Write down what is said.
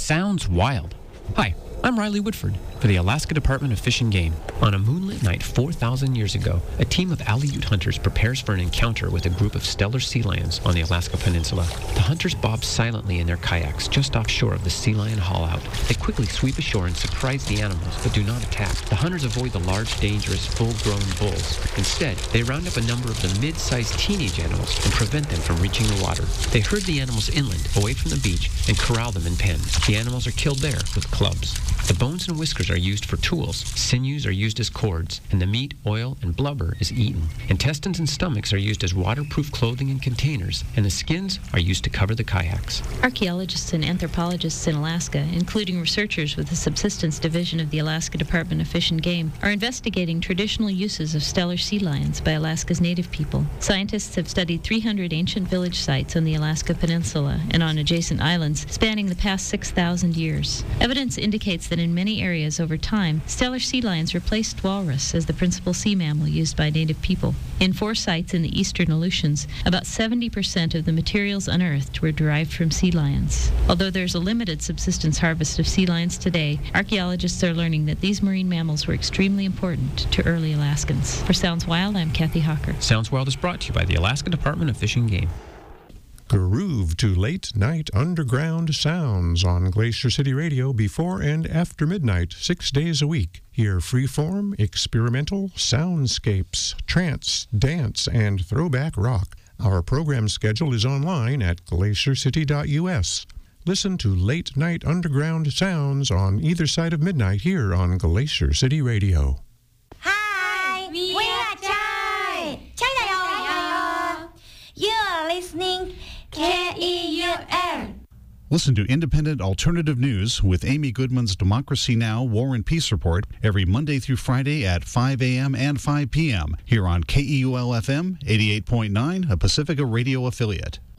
Sounds wild. Hi, I'm Riley Woodford for the Alaska Department of Fish and Game. On a moonlit night 4,000 years ago, a team of Aleut hunters prepares for an encounter with a group of stellar sea lions on the Alaska Peninsula. The hunters bob silently in their kayaks just offshore of the sea lion haulout. They quickly sweep ashore and surprise the animals, but do not attack. The hunters avoid the large, dangerous, full-grown bulls. Instead, they round up a number of the mid-sized teenage animals and prevent them from reaching the water. They herd the animals inland, away from the beach, and corral them in pens. The animals are killed there with clubs. The bones and whiskers are used for tools, sinews are used as cords, and the meat, oil, and blubber is eaten. Intestines and stomachs are used as waterproof clothing in containers, and the skins are used to cover the kayaks. Archaeologists and anthropologists in Alaska, including researchers with the Subsistence Division of the Alaska Department of Fish and Game, are investigating traditional uses of stellar sea lions by Alaska's native people. Scientists have studied 300 ancient village sites on the Alaska Peninsula and on adjacent islands spanning the past 6,000 years. Evidence indicates that in many areas over time, stellar sea lions replaced walrus as the principal sea mammal used by native people. In 4 sites in the eastern Aleutians, about 70% of the materials unearthed were derived from sea lions. Although there's a limited subsistence harvest of sea lions today, archaeologists are learning that these marine mammals were extremely important to early Alaskans. For Sounds Wild, I'm Kathy Hawker. Sounds Wild is brought to you by the Alaska Department of Fish and Game. Groove to late-night underground sounds on Glacier City Radio before and after midnight, 6 days a week. Hear freeform, experimental, soundscapes, trance, dance, and throwback rock. Our program schedule is online at glaciercity.us. Listen to late-night underground sounds on either side of midnight here on Glacier City Radio. Hi, we are Chai. Chaiだよ. You are listening KEUL. Listen to Independent Alternative News with Amy Goodman's Democracy Now! War and Peace Report every Monday through Friday at 5 a.m. and 5 p.m. here on KEUL-FM 88.9, a Pacifica radio affiliate.